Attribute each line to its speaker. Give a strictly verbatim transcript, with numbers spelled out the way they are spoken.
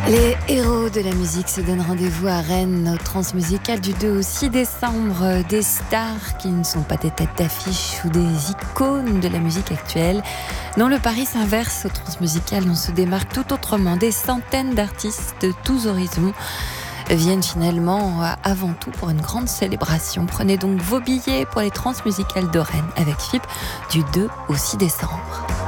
Speaker 1: Les héros de la musique se donnent rendez-vous à Rennes au Transmusical du deux au six décembre. Des stars qui ne sont pas des têtes d'affiche ou des icônes de la musique actuelle. Non, le pari s'inverse au Transmusical, on se démarque tout autrement. Des centaines d'artistes de tous horizons viennent finalement avant tout pour une grande célébration. Prenez donc vos billets pour les Transmusicales de Rennes avec F I P du deux au six décembre.